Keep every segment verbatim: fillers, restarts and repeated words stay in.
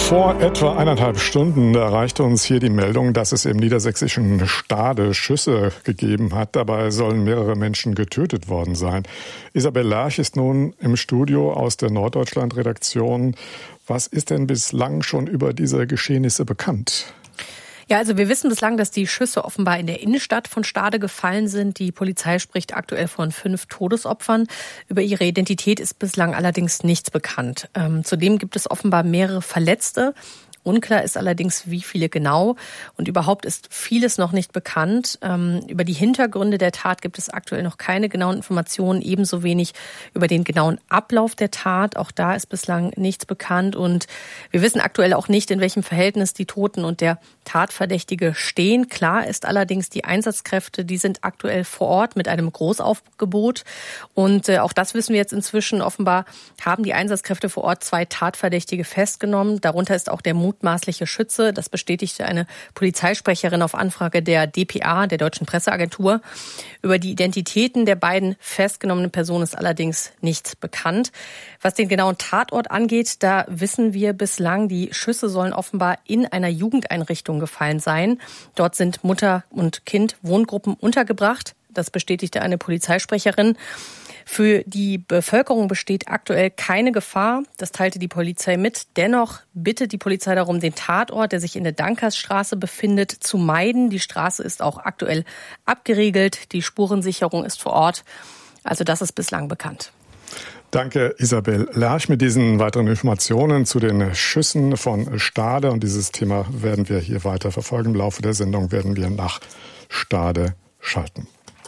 Vor etwa eineinhalb Stunden erreichte uns hier die Meldung, dass es im niedersächsischen Stade Schüsse gegeben hat. Dabei sollen mehrere Menschen getötet worden sein. Isabel Lerch ist nun im Studio aus der Norddeutschland-Redaktion. Was ist denn bislang schon über diese Geschehnisse bekannt? Ja, also wir wissen bislang, dass die Schüsse offenbar in der Innenstadt von Stade gefallen sind. Die Polizei spricht aktuell von fünf Todesopfern. Über ihre Identität ist bislang allerdings nichts bekannt. Ähm, zudem gibt es offenbar mehrere Verletzte. Unklar ist allerdings, wie viele genau. Und überhaupt ist vieles noch nicht bekannt. Ähm, über die Hintergründe der Tat gibt es aktuell noch keine genauen Informationen, ebenso wenig über den genauen Ablauf der Tat. Auch da ist bislang nichts bekannt. Und wir wissen aktuell auch nicht, in welchem Verhältnis die Toten und der Tatverdächtige stehen. Klar ist allerdings, die Einsatzkräfte, die sind aktuell vor Ort mit einem Großaufgebot. Und äh, auch das wissen wir jetzt inzwischen. Offenbar haben die Einsatzkräfte vor Ort zwei Tatverdächtige festgenommen. Darunter ist auch der mutmaßliche Schütze. Das bestätigte eine Polizeisprecherin auf Anfrage der D P A, der Deutschen Presseagentur. Über die Identitäten der beiden festgenommenen Personen ist allerdings nichts bekannt. Was den genauen Tatort angeht, da wissen wir bislang, die Schüsse sollen offenbar in einer Jugendeinrichtung gefallen sein. Dort sind Mutter und Kind Wohngruppen untergebracht. Das bestätigte eine Polizeisprecherin. Für die Bevölkerung besteht aktuell keine Gefahr. Das teilte die Polizei mit. Dennoch bittet die Polizei darum, den Tatort, der sich in der Dankersstraße befindet, zu meiden. Die Straße ist auch aktuell abgeriegelt. Die Spurensicherung ist vor Ort. Also das ist bislang bekannt. Danke, Isabel Lerch, mit diesen weiteren Informationen zu den Schüssen von Stade. Und dieses Thema werden wir hier weiter verfolgen. Im Laufe der Sendung werden wir nach Stade schalten.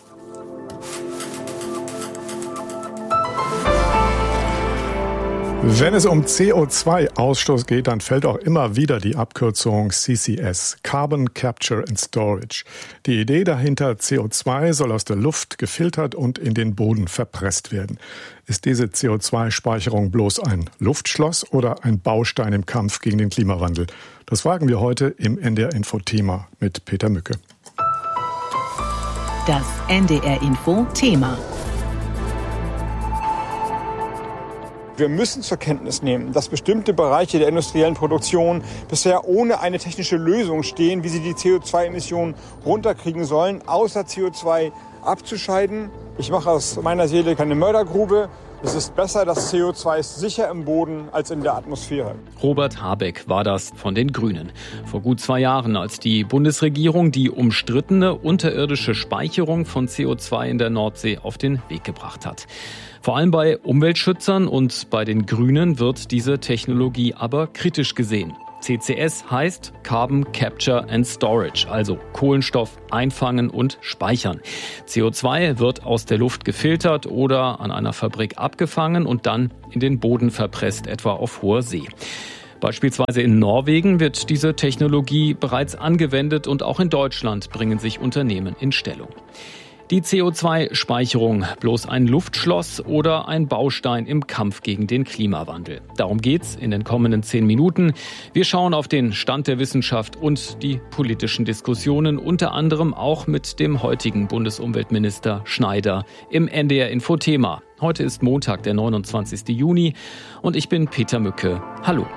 Wenn es um C O zwei Ausstoß geht, dann fällt auch immer wieder die Abkürzung C C S, Carbon Capture and Storage. Die Idee dahinter, C O zwei soll aus der Luft gefiltert und in den Boden verpresst werden. Ist diese C O zwei Speicherung bloß ein Luftschloss oder ein Baustein im Kampf gegen den Klimawandel? Das fragen wir heute im N D R Info Thema mit Peter Mücke. Das N D R Info Thema. Wir müssen zur Kenntnis nehmen, dass bestimmte Bereiche der industriellen Produktion bisher ohne eine technische Lösung stehen, wie sie die C O zwei Emissionen runterkriegen sollen, außer C O zwei abzuscheiden. Ich mache aus meiner Seele keine Mördergrube. Es ist besser, das C O zwei ist sicher im Boden als in der Atmosphäre. Robert Habeck war das von den Grünen. Vor gut zwei Jahren, als die Bundesregierung die umstrittene unterirdische Speicherung von C O zwei in der Nordsee auf den Weg gebracht hat. Vor allem bei Umweltschützern und bei den Grünen wird diese Technologie aber kritisch gesehen. C C S heißt Carbon Capture and Storage, also Kohlenstoff einfangen und speichern. C O zwei wird aus der Luft gefiltert oder an einer Fabrik abgefangen und dann in den Boden verpresst, etwa auf hoher See. Beispielsweise in Norwegen wird diese Technologie bereits angewendet und auch in Deutschland bringen sich Unternehmen in Stellung. Die C O zwei Speicherung, bloß ein Luftschloss oder ein Baustein im Kampf gegen den Klimawandel? Darum geht's in den kommenden zehn Minuten. Wir schauen auf den Stand der Wissenschaft und die politischen Diskussionen, unter anderem auch mit dem heutigen Bundesumweltminister Schneider im N D R Info Thema. Heute ist Montag, der neunundzwanzigsten Juni und ich bin Peter Mücke. Hallo.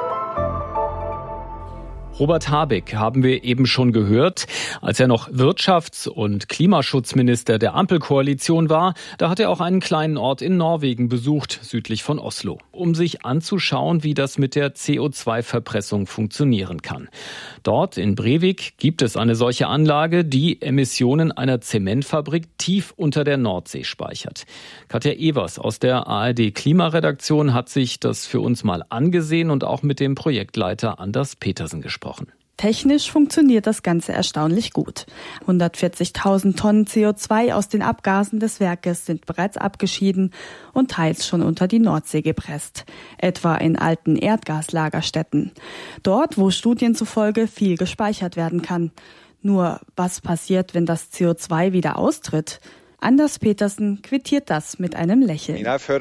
Robert Habeck haben wir eben schon gehört. Als er noch Wirtschafts- und Klimaschutzminister der Ampelkoalition war, da hat er auch einen kleinen Ort in Norwegen besucht, südlich von Oslo, um sich anzuschauen, wie das mit der C O zwei Verpressung funktionieren kann. Dort in Brevik gibt es eine solche Anlage, die Emissionen einer Zementfabrik tief unter der Nordsee speichert. Katja Evers aus der A R D Klimaredaktion hat sich das für uns mal angesehen und auch mit dem Projektleiter Anders Petersen gesprochen. Technisch funktioniert das Ganze erstaunlich gut. hundertvierzigtausend Tonnen C O zwei aus den Abgasen des Werkes sind bereits abgeschieden und teils schon unter die Nordsee gepresst, etwa in alten Erdgaslagerstätten. Dort, wo Studien zufolge viel gespeichert werden kann. Nur, was passiert, wenn das C O zwei wieder austritt? Anders Petersen quittiert das mit einem Lächeln.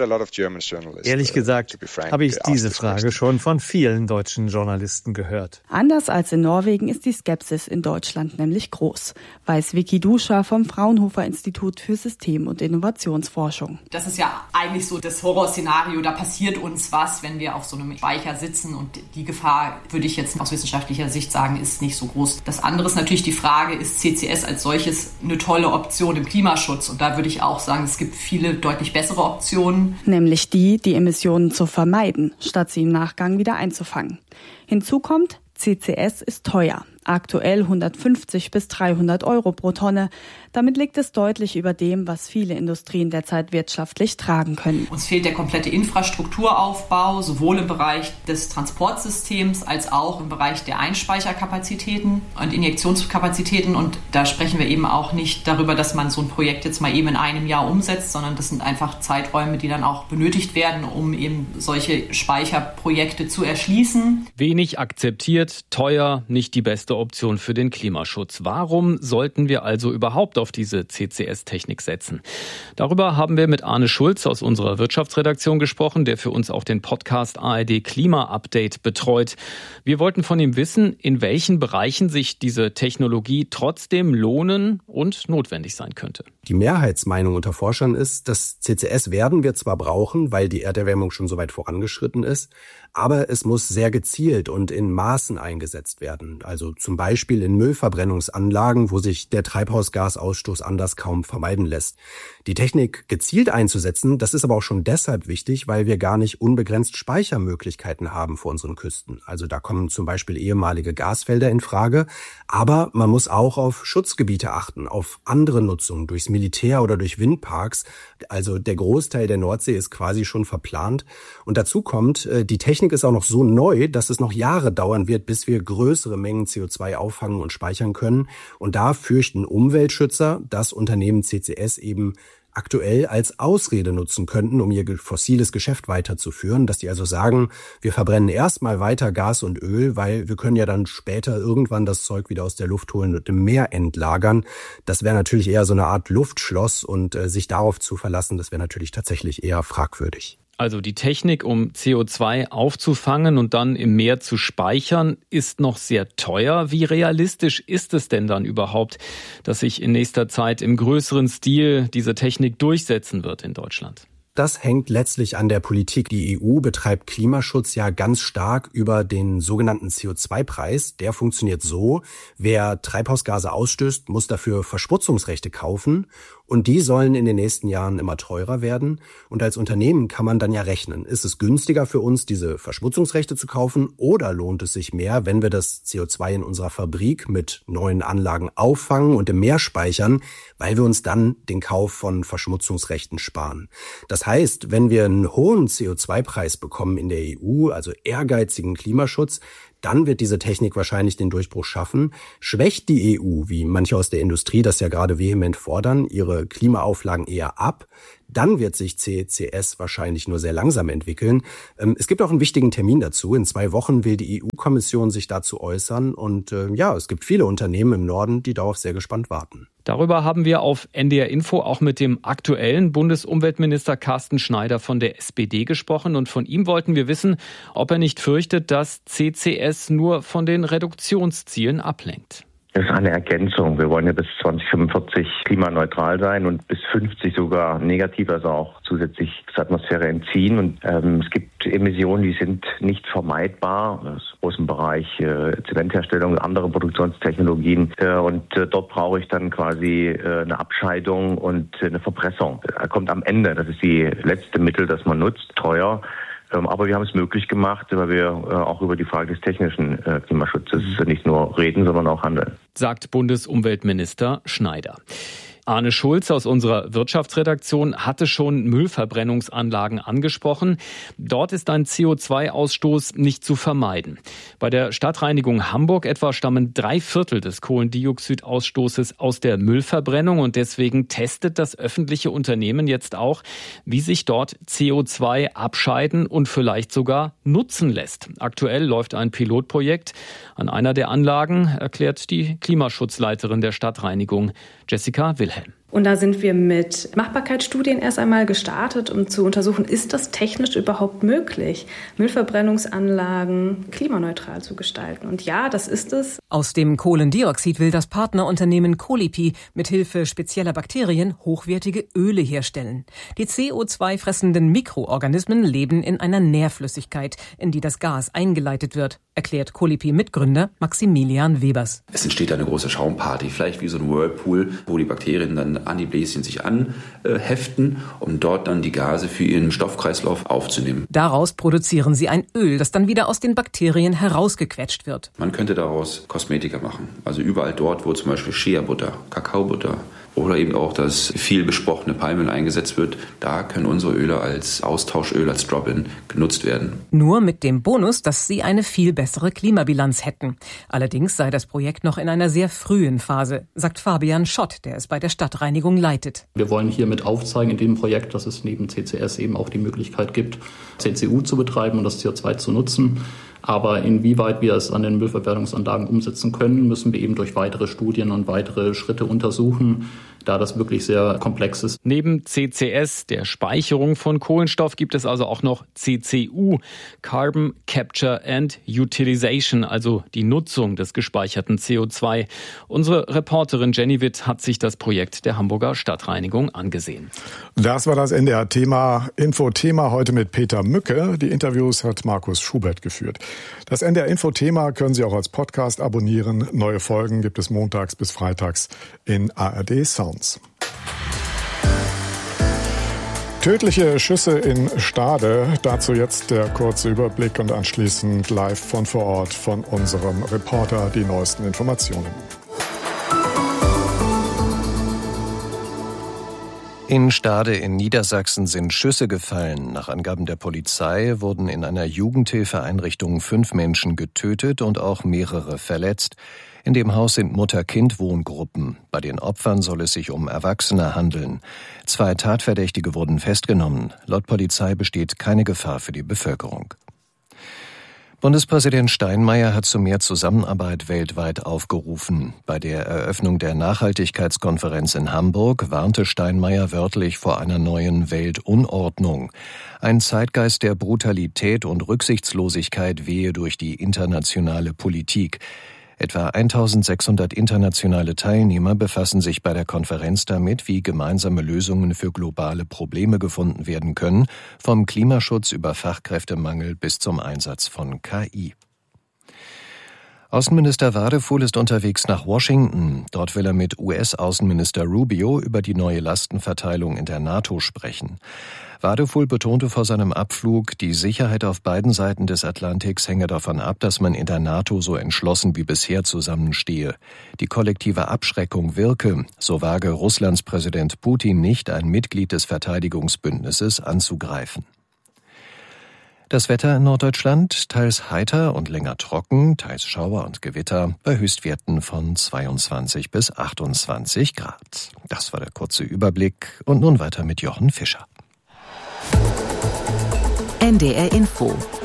Ehrlich gesagt habe ich diese Frage schon von vielen deutschen Journalisten gehört. Anders als in Norwegen ist die Skepsis in Deutschland nämlich groß, weiß Vicky Duscher vom Fraunhofer Institut für System- und Innovationsforschung. Das ist ja eigentlich so das Horrorszenario, da passiert uns was, wenn wir auf so einem Speicher sitzen, und die Gefahr, würde ich jetzt aus wissenschaftlicher Sicht sagen, ist nicht so groß. Das andere ist natürlich die Frage, ist C C S als solches eine tolle Option im Klimaschutz? Und da würde ich auch sagen, es gibt viele deutlich bessere Optionen. Nämlich die, die Emissionen zu vermeiden, statt sie im Nachgang wieder einzufangen. Hinzu kommt, C C S ist teuer. Aktuell hundertfünfzig bis dreihundert Euro pro Tonne. Damit liegt es deutlich über dem, was viele Industrien derzeit wirtschaftlich tragen können. Uns fehlt der komplette Infrastrukturaufbau, sowohl im Bereich des Transportsystems als auch im Bereich der Einspeicherkapazitäten und Injektionskapazitäten. Und da sprechen wir eben auch nicht darüber, dass man so ein Projekt jetzt mal eben in einem Jahr umsetzt, sondern das sind einfach Zeiträume, die dann auch benötigt werden, um eben solche Speicherprojekte zu erschließen. Wenig akzeptiert, teuer, nicht die beste Option für den Klimaschutz. Warum sollten wir also überhaupt auf diese C C S-Technik setzen? Darüber haben wir mit Arne Schulz aus unserer Wirtschaftsredaktion gesprochen, der für uns auch den Podcast A R D Klima Update betreut. Wir wollten von ihm wissen, in welchen Bereichen sich diese Technologie trotzdem lohnen und notwendig sein könnte. Die Mehrheitsmeinung unter Forschern ist, dass C C S werden wir zwar brauchen, weil die Erderwärmung schon so weit vorangeschritten ist, aber es muss sehr gezielt und in Maßen eingesetzt werden. Also zum Beispiel in Müllverbrennungsanlagen, wo sich der Treibhausgasausstoß anders kaum vermeiden lässt. Die Technik gezielt einzusetzen, das ist aber auch schon deshalb wichtig, weil wir gar nicht unbegrenzt Speichermöglichkeiten haben vor unseren Küsten. Also da kommen zum Beispiel ehemalige Gasfelder in Frage. Aber man muss auch auf Schutzgebiete achten, auf andere Nutzungen durchs Militär oder durch Windparks. Also der Großteil der Nordsee ist quasi schon verplant. Und dazu kommt, die Technik ist auch noch so neu, dass es noch Jahre dauern wird, bis wir größere Mengen C O zwei auffangen und speichern können. Und da fürchten Umweltschützer, dass Unternehmen C C S eben aktuell als Ausrede nutzen könnten, um ihr fossiles Geschäft weiterzuführen, dass die also sagen, wir verbrennen erstmal weiter Gas und Öl, weil wir können ja dann später irgendwann das Zeug wieder aus der Luft holen und im Meer entlagern. Das wäre natürlich eher so eine Art Luftschloss, und äh, sich darauf zu verlassen, das wäre natürlich tatsächlich eher fragwürdig. Also die Technik, um C O zwei aufzufangen und dann im Meer zu speichern, ist noch sehr teuer. Wie realistisch ist es denn dann überhaupt, dass sich in nächster Zeit im größeren Stil diese Technik durchsetzen wird in Deutschland? Das hängt letztlich an der Politik. Die E U betreibt Klimaschutz ja ganz stark über den sogenannten C O zwei Preis. Der funktioniert so: Wer Treibhausgase ausstößt, muss dafür Verschmutzungsrechte kaufen. Und die sollen in den nächsten Jahren immer teurer werden. Und als Unternehmen kann man dann ja rechnen. Ist es günstiger für uns, diese Verschmutzungsrechte zu kaufen, oder lohnt es sich mehr, wenn wir das C O zwei in unserer Fabrik mit neuen Anlagen auffangen und im Meer speichern, weil wir uns dann den Kauf von Verschmutzungsrechten sparen? Das heißt, wenn wir einen hohen C O zwei Preis bekommen in der E U, also ehrgeizigen Klimaschutz, dann wird diese Technik wahrscheinlich den Durchbruch schaffen. Schwächt die E U, wie manche aus der Industrie das ja gerade vehement fordern, ihre Klimaauflagen eher ab, dann wird sich C C S wahrscheinlich nur sehr langsam entwickeln. Es gibt auch einen wichtigen Termin dazu. In zwei Wochen will die E U-Kommission sich dazu äußern. Und äh, ja, es gibt viele Unternehmen im Norden, die darauf sehr gespannt warten. Darüber haben wir auf N D R Info auch mit dem aktuellen Bundesumweltminister Carsten Schneider von der S P D gesprochen. Und von ihm wollten wir wissen, ob er nicht fürchtet, dass C C S nur von den Reduktionszielen ablenkt. Das ist eine Ergänzung. Wir wollen ja bis zwanzig fünfundvierzig klimaneutral sein und bis fünfzig sogar negativ, also auch zusätzlich zur Atmosphäre entziehen. Und ähm, es gibt Emissionen, die sind nicht vermeidbar. Das ist groß im Bereich äh, Zementherstellung und andere Produktionstechnologien. Äh, und äh, dort brauche ich dann quasi äh, eine Abscheidung und äh, eine Verpressung. Er kommt am Ende. Das ist die letzte Mittel, das man nutzt, teuer. Aber wir haben es möglich gemacht, weil wir auch über die Frage des technischen Klimaschutzes nicht nur reden, sondern auch handeln. Sagt Bundesumweltminister Schneider. Arne Schulz aus unserer Wirtschaftsredaktion hatte schon Müllverbrennungsanlagen angesprochen. Dort ist ein C O zwei Ausstoß nicht zu vermeiden. Bei der Stadtreinigung Hamburg etwa stammen drei Viertel des Kohlendioxidausstoßes aus der Müllverbrennung, und deswegen testet das öffentliche Unternehmen jetzt auch, wie sich dort C O zwei abscheiden und vielleicht sogar nutzen lässt. Aktuell läuft ein Pilotprojekt an einer der Anlagen, erklärt die Klimaschutzleiterin der Stadtreinigung, Jessica Wilhelm. Und da sind wir mit Machbarkeitsstudien erst einmal gestartet, um zu untersuchen, ist das technisch überhaupt möglich, Müllverbrennungsanlagen klimaneutral zu gestalten. Und ja, das ist es. Aus dem Kohlendioxid will das Partnerunternehmen Colipy mithilfe spezieller Bakterien hochwertige Öle herstellen. Die C O zwei fressenden Mikroorganismen leben in einer Nährflüssigkeit, in die das Gas eingeleitet wird, erklärt Colipy-Mitgründer Maximilian Webers. Es entsteht eine große Schaumparty, vielleicht wie so ein Whirlpool, wo die Bakterien dann an die Bläschen sich anheften, um dort dann die Gase für ihren Stoffkreislauf aufzunehmen. Daraus produzieren sie ein Öl, das dann wieder aus den Bakterien herausgequetscht wird. Man könnte daraus Kosmetika machen. Also überall dort, wo zum Beispiel Shea-Butter, Kakaobutter oder eben auch das viel besprochene Palmöl eingesetzt wird, da können unsere Öle als Austauschöl, als Drop-in genutzt werden. Nur mit dem Bonus, dass sie eine viel bessere Klimabilanz hätten. Allerdings sei das Projekt noch in einer sehr frühen Phase, sagt Fabian Schott, der es bei der Stadtreinigung leitet. Wir wollen hiermit aufzeigen in dem Projekt, dass es neben C C S eben auch die Möglichkeit gibt, C C U zu betreiben und das C O zwei zu nutzen. Aber inwieweit wir es an den Müllverbrennungsanlagen umsetzen können, müssen wir eben durch weitere Studien und weitere Schritte untersuchen, da das wirklich sehr komplex ist. Neben C C S, der Speicherung von Kohlenstoff, gibt es also auch noch C C U, Carbon Capture and Utilization, also die Nutzung des gespeicherten C O zwei. Unsere Reporterin Jenny Witt hat sich das Projekt der Hamburger Stadtreinigung angesehen. Das war das N D R-Thema, Info-Thema heute mit Peter Mücke. Die Interviews hat Markus Schubert geführt. Das N D R-Info-Thema können Sie auch als Podcast abonnieren. Neue Folgen gibt es montags bis freitags in A R D Sounds. Tödliche Schüsse in Stade. Dazu jetzt der kurze Überblick und anschließend live von vor Ort von unserem Reporter die neuesten Informationen. In Stade in Niedersachsen sind Schüsse gefallen. Nach Angaben der Polizei wurden in einer Jugendhilfeeinrichtung fünf Menschen getötet und auch mehrere verletzt. In dem Haus sind Mutter-Kind-Wohngruppen. Bei den Opfern soll es sich um Erwachsene handeln. Zwei Tatverdächtige wurden festgenommen. Laut Polizei besteht keine Gefahr für die Bevölkerung. Bundespräsident Steinmeier hat zu mehr Zusammenarbeit weltweit aufgerufen. Bei der Eröffnung der Nachhaltigkeitskonferenz in Hamburg warnte Steinmeier wörtlich vor einer neuen Weltunordnung. Ein Zeitgeist der Brutalität und Rücksichtslosigkeit wehe durch die internationale Politik. Etwa eintausendsechshundert internationale Teilnehmer befassen sich bei der Konferenz damit, wie gemeinsame Lösungen für globale Probleme gefunden werden können, vom Klimaschutz über Fachkräftemangel bis zum Einsatz von K I. Außenminister Wadefuhl ist unterwegs nach Washington. Dort will er mit U S-Außenminister Rubio über die neue Lastenverteilung in der NATO sprechen. Wadefuhl betonte vor seinem Abflug, die Sicherheit auf beiden Seiten des Atlantiks hänge davon ab, dass man in der NATO so entschlossen wie bisher zusammenstehe. Die kollektive Abschreckung wirke, so wage Russlands Präsident Putin nicht, ein Mitglied des Verteidigungsbündnisses anzugreifen. Das Wetter in Norddeutschland, teils heiter und länger trocken, teils Schauer und Gewitter, bei Höchstwerten von zweiundzwanzig bis achtundzwanzig Grad. Das war der kurze Überblick und nun weiter mit Jochen Fischer. N D R Info